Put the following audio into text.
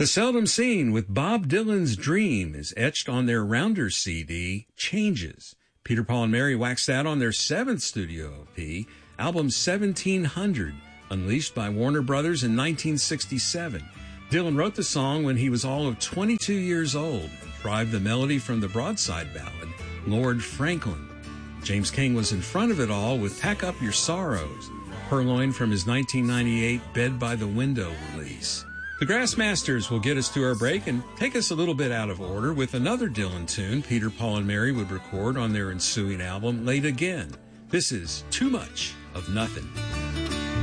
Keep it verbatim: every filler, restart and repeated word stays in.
The Seldom Seen with Bob Dylan's Dream is etched on their Rounder C D, Changes. Peter, Paul, and Mary waxed that on their seventh studio L P, album seventeen hundred, unleashed by Warner Brothers in nineteen sixty-seven. Dylan wrote the song when he was all of twenty-two years old and derived the melody from the broadside ballad, Lord Franklin. James King was in front of it all with Pack Up Your Sorrows, purloined from his nineteen ninety-eight Bed by the Window release. The Grassmasters will get us to our break and take us a little bit out of order with another Dylan tune Peter, Paul, and Mary would record on their ensuing album, Late Again. This is Too Much of Nothing.